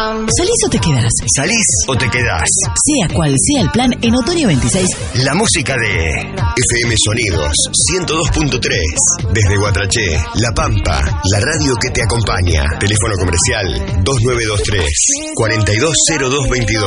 ¿Salís o te quedás? ¿Salís o te quedás? Sea cual sea el plan, en Otoño 26. La música de FM Sonidos 102.3. Desde Guatraché, La Pampa, la radio que te acompaña. Teléfono comercial 2923 420222.